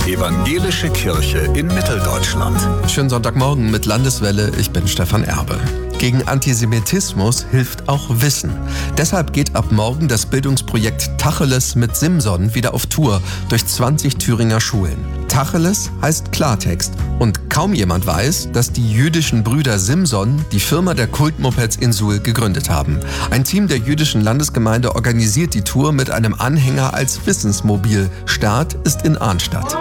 Evangelische Kirche in Mitteldeutschland. Schönen Sonntagmorgen mit Landeswelle, ich bin Stefan Erbe. Gegen Antisemitismus hilft auch Wissen. Deshalb geht ab morgen das Bildungsprojekt Tacheles mit Simson wieder auf Tour durch 20 Thüringer Schulen. Tacheles heißt Klartext und kaum jemand weiß, dass die jüdischen Brüder Simson die Firma der Kultmopeds in Suhl gegründet haben. Ein Team der jüdischen Landesgemeinde organisiert die Tour mit einem Anhänger als Wissensmobil. Start ist in Arnstadt.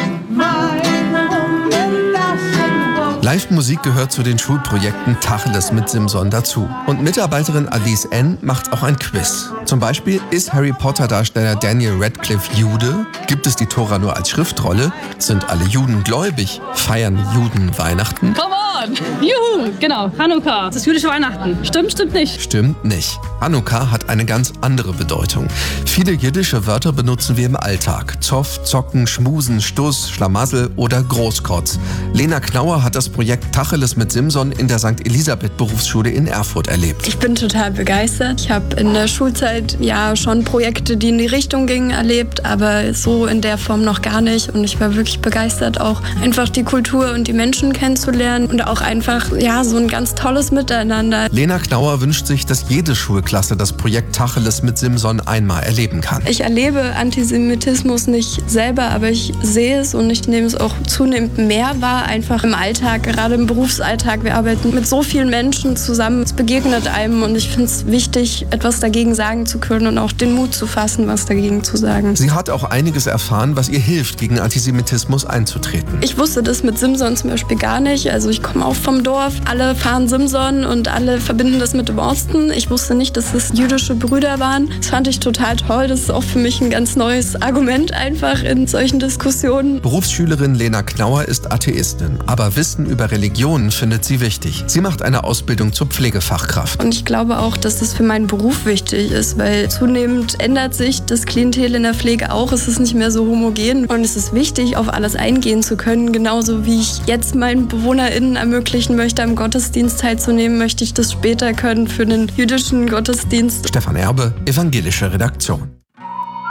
Live-Musik gehört zu den Schulprojekten Tacheles mit Simson dazu. Und Mitarbeiterin Alice N. macht auch ein Quiz. Zum Beispiel, ist Harry Potter-Darsteller Daniel Radcliffe Jude? Gibt es die Tora nur als Schriftrolle? Sind alle Juden gläubig? Feiern Juden Weihnachten? Come on! Juhu! Genau, Hanukkah. Das ist jüdische Weihnachten. Stimmt nicht. Stimmt nicht. Hanukkah hat eine ganz andere Bedeutung. Viele jiddische Wörter benutzen wir im Alltag. Zoff, Zocken, Schmusen, Stuss, Schlamassel oder Großkotz. Lena Knauer hat das Projekt Tacheles mit Simson in der St. Elisabeth Berufsschule in Erfurt erlebt. Ich bin total begeistert. Ich habe in der Schulzeit ja schon Projekte, die in die Richtung gingen, erlebt, aber so in der Form noch gar nicht. Und ich war wirklich begeistert, auch einfach die Kultur und die Menschen kennenzulernen und auch einfach ja so ein ganz tolles Miteinander. Lena Knauer wünscht sich, dass jede Schulklasse das Projekt Tacheles mit Simson einmal erleben kann. Ich erlebe Antisemitismus nicht selber, aber ich sehe es und ich nehme es auch zunehmend mehr wahr, einfach im Alltag, gerade im Berufsalltag. Wir arbeiten mit so vielen Menschen zusammen. Es begegnet einem und ich finde es wichtig, etwas dagegen sagen zu können und auch den Mut zu fassen, was dagegen zu sagen. Sie hat auch einiges erfahren, was ihr hilft, gegen Antisemitismus einzutreten. Ich wusste das mit Simson zum Beispiel gar nicht. Also ich komme auch vom Dorf. Alle fahren Simson und alle verbinden das mit dem Osten. Ich wusste nicht, dass es jüdische Brüder waren. Das fand ich total toll. Das ist auch für mich ein ganz neues Argument einfach in solchen Diskussionen. Berufsschülerin Lena Knauer ist Atheistin, aber Wissen über Religionen findet sie wichtig. Sie macht eine Ausbildung zur Pflegefachkraft. Und ich glaube auch, dass das für meinen Beruf wichtig ist, weil zunehmend ändert sich das Klientel in der Pflege auch. Es ist nicht mehr so homogen und es ist wichtig, auf alles eingehen zu können. Genauso wie ich jetzt meinen BewohnerInnen ermöglichen möchte, am Gottesdienst teilzunehmen, möchte ich das später können für den jüdischen Gottesdienst. Stefan Erbe, Evangelische Redaktion.